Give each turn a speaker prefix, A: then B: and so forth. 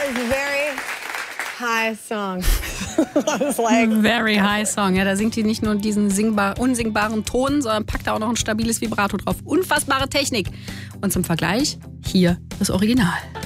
A: very high song. I was like,
B: very high song. Ja, da singt die nicht nur diesen unsingbaren Ton, sondern packt da auch noch ein stabiles Vibrato drauf. Unfassbare Technik. Und zum Vergleich, hier das Original.